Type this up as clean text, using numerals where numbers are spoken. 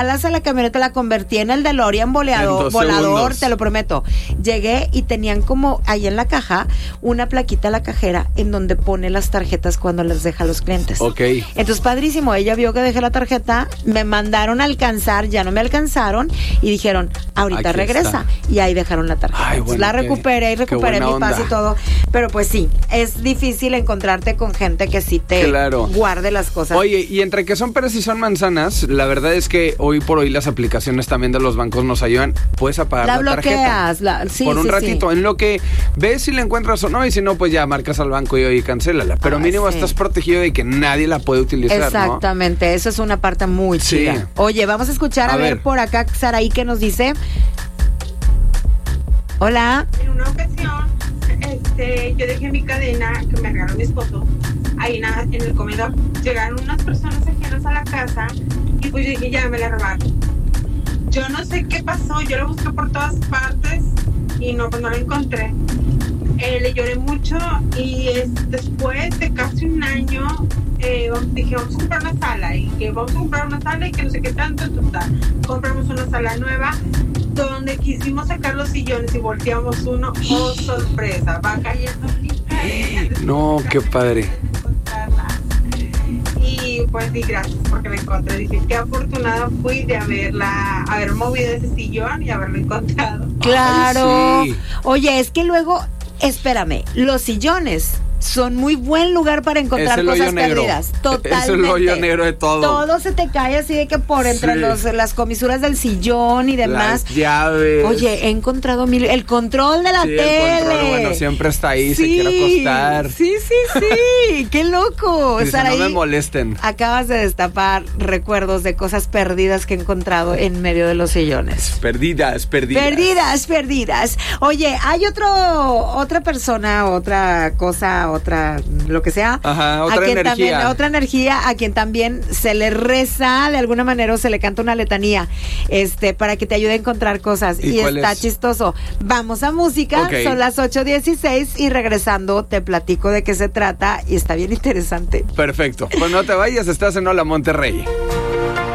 a la camioneta, la convertí en el DeLorean volador, segundos. te lo prometo. Llegué y tenían como ahí en la caja una plaquita a la cajera en donde pone las tarjetas cuando les deja a los clientes. Ok. Entonces, padrísimo, ella vio que dejé la tarjeta, me mandaron a alcanzar, ya no me alcanzaron y dijeron, ahorita Aquí regresa. está. Y ahí dejaron la tarjeta. Ay, Entonces, bueno, la recuperé y recuperé buena mi paz onda. y todo. Pero pues sí, es difícil encontrarte con gente que sí te guarde las cosas. Oye, y entre que son peras y son manzanas, la verdad es que hoy por hoy las aplicaciones también de los bancos nos ayudan. Puedes apagar la tarjeta sí, por un sí, ratito, sí. en lo que ves si la encuentras o no, y si no, pues ya marcas al banco y cancélala. Pero mínimo sí. estás protegido de que nadie la puede utilizar, Exactamente, ¿no? Eso es una parte muy chida. Sí. Oye, vamos a escuchar a ver por acá Saraí que nos dice. Hola. En una ocasión, yo dejé mi cadena que me regaló mi esposo ahí en el comedor. Llegaron unas personas ajenas a la casa y pues yo dije, ya me la robaron. Yo no sé qué pasó, yo la busqué por todas partes y no, pues no la encontré. Le lloré mucho y después de casi un año dije, vamos a comprar una sala y que vamos a comprar una sala y que no sé qué tanto, total. Compramos una sala nueva donde quisimos sacar los sillones y volteamos uno, oh sorpresa, va cayendo. No, qué padre. Y pues di gracias porque la encontré. Dije, qué afortunada fui de haber movido ese sillón y haberlo encontrado. Claro. Ay, sí. Oye, es que luego, espérame, los sillones son muy buen lugar para encontrar cosas perdidas. Totalmente. Es el hoyo negro de todo. Todo se te cae así de que por entre las comisuras del sillón y demás. Las llaves. Oye, he encontrado el control de la tele. El control, bueno, siempre está ahí, se quiere acostar. Sí. Qué loco. Dice, Saraí, no me molesten. acabas de destapar recuerdos de cosas perdidas que he encontrado en medio de los sillones. Perdidas. Perdidas. Oye, hay otra persona, otra cosa, lo que sea. Ajá, otra a quien energía. También, otra energía a quien también se le reza de alguna manera o se le canta una letanía, para que te ayude a encontrar cosas. Y está chistoso. Vamos a música, Okay. Son las 8:16 y regresando te platico de qué se trata y está bien interesante. Perfecto. Pues no te vayas, estás en Hola Monterrey.